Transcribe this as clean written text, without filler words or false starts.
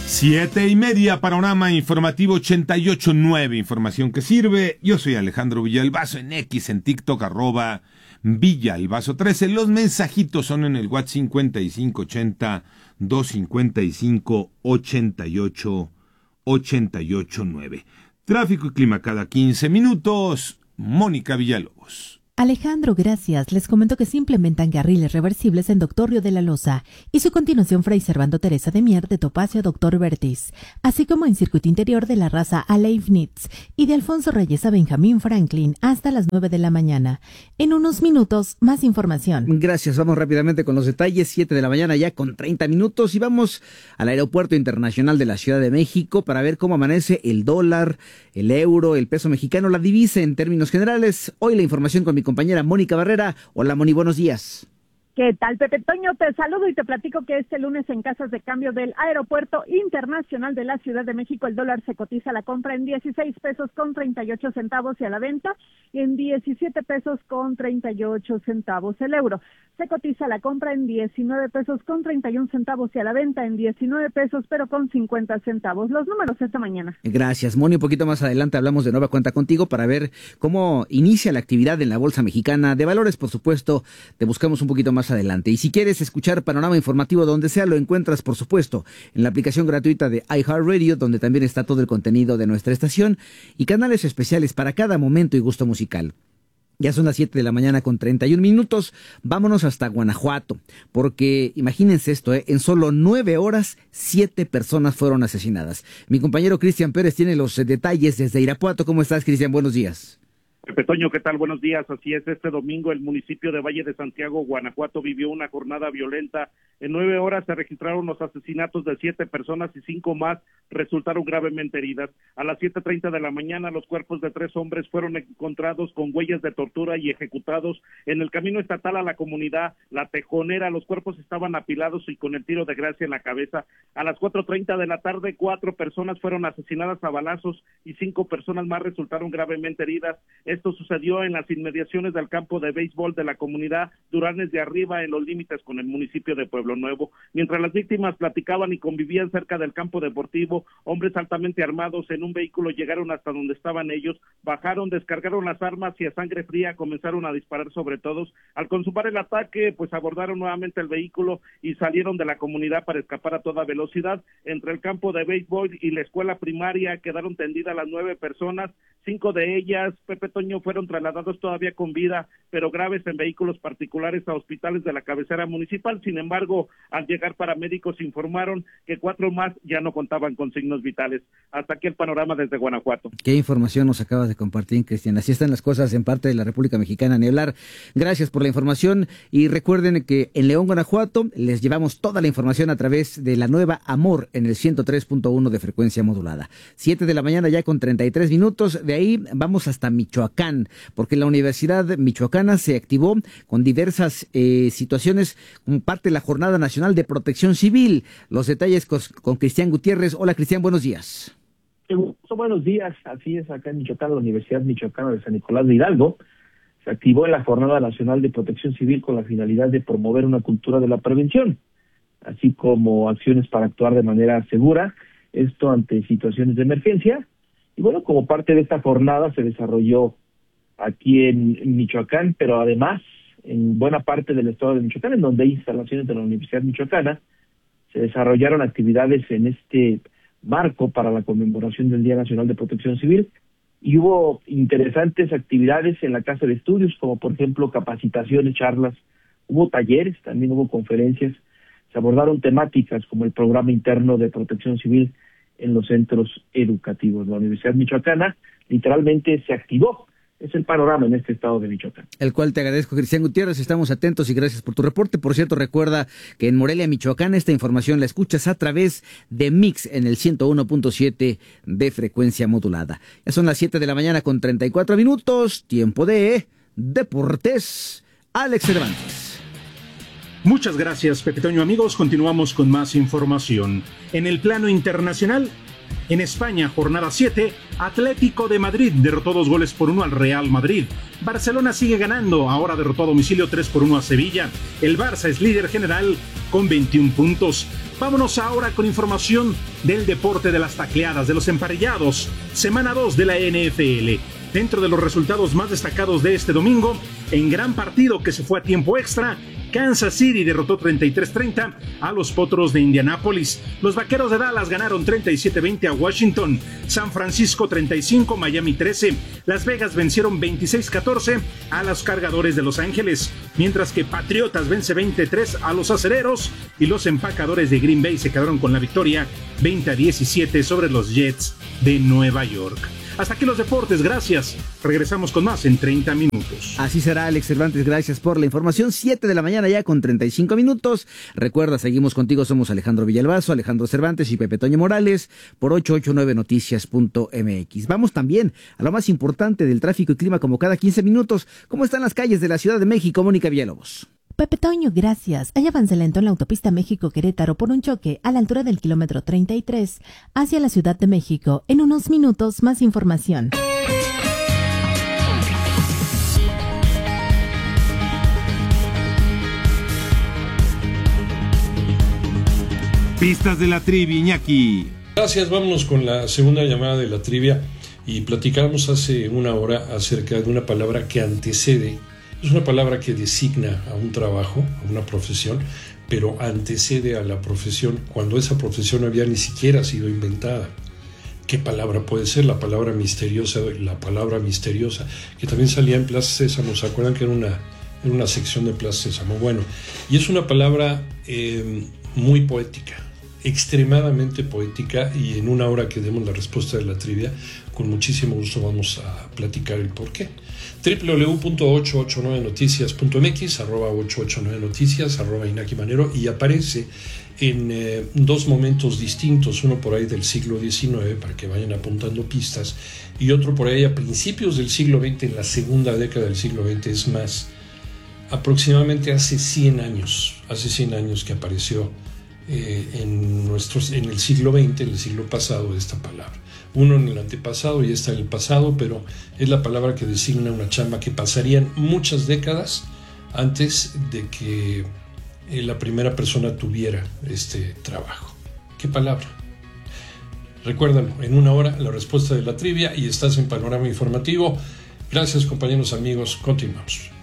7:30, Panorama Informativo 88.9, información que sirve. Yo soy Alejandro Villalbazo, en X, en TikTok, @Villalbazo13. Los mensajitos son en el WhatsApp 5580-255-8889. Tráfico y clima cada 15 minutos. Mónica Villalobos. Alejandro, gracias. Les comento que se implementan carriles reversibles en Doctor Río de la Loza y su continuación Fray Servando Teresa de Mier de Topacio a Doctor Vertis, así como en circuito interior de la raza a Leibniz y de Alfonso Reyes a Benjamín Franklin hasta las 9 de la mañana. En unos minutos, más información. Gracias. Vamos rápidamente con los detalles. 7 de la mañana ya con 30 minutos y vamos al Aeropuerto Internacional de la Ciudad de México para ver cómo amanece el dólar, el euro, el peso mexicano, la divisa en términos generales. Hoy la información con mi compañera Mónica Barrera. Hola, Moni, buenos días. ¿Qué tal, Pepe Toño? Te saludo y te platico que este lunes en casas de cambio del Aeropuerto Internacional de la Ciudad de México el dólar se cotiza a la compra en 16 pesos con 38 centavos y a la venta en 17 pesos con 38 centavos. El euro se cotiza a la compra en 19 pesos con 31 centavos y a la venta en 19 pesos pero con 50 centavos. Los números esta mañana. Gracias, Moni. Un poquito más adelante hablamos de nueva cuenta contigo para ver cómo inicia la actividad en la Bolsa Mexicana de Valores. Por supuesto, te buscamos un poquito más adelante. Y si quieres escuchar Panorama Informativo donde sea, lo encuentras, por supuesto, en la aplicación gratuita de iHeartRadio, donde también está todo el contenido de nuestra estación y canales especiales para cada momento y gusto musical. Ya son las 7 de la mañana con 31 minutos. Vámonos hasta Guanajuato, porque imagínense esto, en solo 9 horas, 7 personas fueron asesinadas. Mi compañero Cristian Pérez tiene los detalles desde Irapuato. ¿Cómo estás, Cristian? Buenos días. Pepe Toño, ¿qué tal? Buenos días. Así es, este domingo el municipio de Valle de Santiago, Guanajuato, vivió una jornada violenta. En 9 horas se registraron los asesinatos de 7 personas y 5 más resultaron gravemente heridas. A las 7:30 de la mañana, los cuerpos de 3 hombres fueron encontrados con huellas de tortura y ejecutados en el camino estatal a la comunidad La Tejonera. Los cuerpos estaban apilados y con el tiro de gracia en la cabeza. A las 4:30 de la tarde, 4 personas fueron asesinadas a balazos y 5 personas más resultaron gravemente heridas. Esto sucedió en las inmediaciones del campo de béisbol de la comunidad Duranes de Arriba, en los límites con el municipio de Pueblo Nuevo. Mientras las víctimas platicaban y convivían cerca del campo deportivo, hombres altamente armados en un vehículo llegaron hasta donde estaban ellos, bajaron, descargaron las armas y a sangre fría comenzaron a disparar sobre todos. Al consumar el ataque, pues abordaron nuevamente el vehículo y salieron de la comunidad para escapar a toda velocidad. Entre el campo de béisbol y la escuela primaria quedaron tendidas las 9 personas, 5 de ellas, Pepe Toño, fueron trasladados todavía con vida, pero graves en vehículos particulares a hospitales de la cabecera municipal. Sin embargo, al llegar paramédicos informaron que 4 más ya no contaban con signos vitales. Hasta aquí el panorama desde Guanajuato. Qué información nos acabas de compartir, Cristian. Así están las cosas en parte de la República Mexicana, ni hablar. Gracias por la información y recuerden que en León, Guanajuato, les llevamos toda la información a través de la nueva Amor en el 103.1 de frecuencia modulada. 7 de la mañana ya con 33 minutos. De ahí vamos hasta Michoacán, porque la Universidad Michoacana se activó con diversas situaciones como parte de la Jornada Nacional de Protección Civil. Los detalles con Cristian Gutiérrez. Hola, Cristian, buenos días. Buenos días. Así es, acá en Michoacán, la Universidad Michoacana de San Nicolás de Hidalgo se activó en la Jornada Nacional de Protección Civil con la finalidad de promover una cultura de la prevención, así como acciones para actuar de manera segura, esto ante situaciones de emergencia. Y bueno, como parte de esta jornada se desarrolló aquí en Michoacán, pero además en buena parte del estado de Michoacán, en donde hay instalaciones de la Universidad Michoacana, se desarrollaron actividades en este marco para la conmemoración del Día Nacional de Protección Civil, y hubo interesantes actividades en la Casa de Estudios, como por ejemplo capacitaciones, charlas, hubo talleres, también hubo conferencias, se abordaron temáticas como el programa interno de protección civil en los centros educativos. La Universidad Michoacana literalmente se activó. Es el panorama en este estado de Michoacán. El cual te agradezco, Cristian Gutiérrez. Estamos atentos y gracias por tu reporte. Por cierto, recuerda que en Morelia, Michoacán, esta información la escuchas a través de Mix en el 101.7 de frecuencia modulada. Ya son las 7 de la mañana con 34 minutos. Tiempo de Deportes. Alex Cervantes. Muchas gracias, Pepe Toño. Amigos, continuamos con más información. En el plano internacional, En España, jornada 7, Atlético de Madrid derrotó 2-1 al Real Madrid. Barcelona sigue ganando, ahora derrotó a domicilio 3-1 a Sevilla. El Barça es líder general con 21 puntos. Vámonos ahora con información del deporte de las tacleadas, de los emparrillados. Semana 2 de la NFL. Dentro de los resultados más destacados de este domingo, en gran partido que se fue a tiempo extra, Kansas City derrotó 33-30 a los Potros de Indianápolis. Los Vaqueros de Dallas ganaron 37-20 a Washington. San Francisco 35, Miami 13. Las Vegas vencieron 26-14 a los Cargadores de Los Ángeles. Mientras que Patriotas vence 23 a los Acereros y los Empacadores de Green Bay se quedaron con la victoria 20-17 sobre los Jets de Nueva York. Hasta aquí los deportes, gracias. Regresamos con más en 30 minutos. Así será, Alex Cervantes, gracias por la información. 7 de la mañana ya con 35 minutos. Recuerda, seguimos contigo, somos Alejandro Villalbazo, Alejandro Cervantes y Pepe Toño Morales por 889noticias.mx. Vamos también a lo más importante del tráfico y clima como cada 15 minutos. ¿Cómo están las calles de la Ciudad de México, Mónica Villalobos? Pepe Toño, gracias. Hay avance lento en la autopista México-Querétaro por un choque a la altura del kilómetro 33 hacia la Ciudad de México. En unos minutos, más información. Pistas de la trivia, Iñaki. Gracias, vámonos con la segunda llamada de la trivia y platicamos hace una hora acerca de una palabra que antecede. Es una palabra que designa a un trabajo, a una profesión, pero antecede a la profesión cuando esa profesión no había ni siquiera sido inventada. ¿Qué palabra puede ser? La palabra misteriosa, que también salía en Plaza Sésamo. ¿Se acuerdan que era una sección de Plaza Sésamo? Bueno, y es una palabra muy poética, extremadamente poética, y en una hora que demos la respuesta de la trivia, con muchísimo gusto vamos a platicar el porqué. www.889noticias.mx, @889noticias, @Inaki Manero, y aparece en dos momentos distintos, uno por ahí del siglo XIX, para que vayan apuntando pistas, y otro por ahí a principios del siglo XX, en la segunda década del siglo XX, es más, aproximadamente hace 100 años que apareció en el siglo XX, en el siglo pasado, esta palabra. Uno en el antepasado y esta en el pasado, pero es la palabra que designa una chamba que pasarían muchas décadas antes de que la primera persona tuviera este trabajo. ¿Qué palabra? Recuérdalo, en una hora la respuesta de la trivia y estás en Panorama Informativo. Gracias, compañeros, amigos, continuamos.